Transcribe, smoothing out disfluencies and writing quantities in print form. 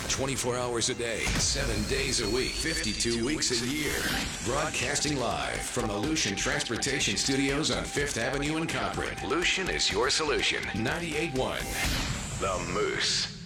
24 hours a day, 7 days a week, 52 weeks a year. Broadcasting live from the Lucian Transportation Studios on 5th Avenue in Cochrane. Lucian is your solution. 98.1 The Moose.